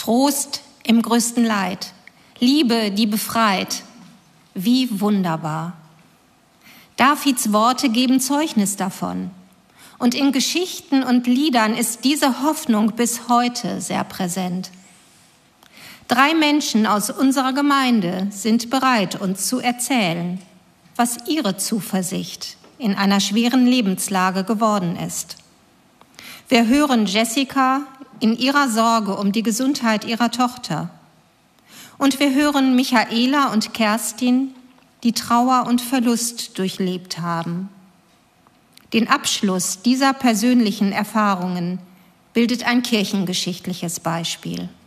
Trost im größten Leid, Liebe, die befreit. Wie wunderbar. Davids Worte geben Zeugnis davon. Und in Geschichten und Liedern ist diese Hoffnung bis heute sehr präsent. 3 Menschen aus unserer Gemeinde sind bereit, uns zu erzählen, was ihre Zuversicht in einer schweren Lebenslage geworden ist. Wir hören Jessica in ihrer Sorge um die Gesundheit ihrer Tochter. Und wir hören Michaela und Kerstin, die Trauer und Verlust durchlebt haben. Den Abschluss dieser persönlichen Erfahrungen bildet ein kirchengeschichtliches Beispiel.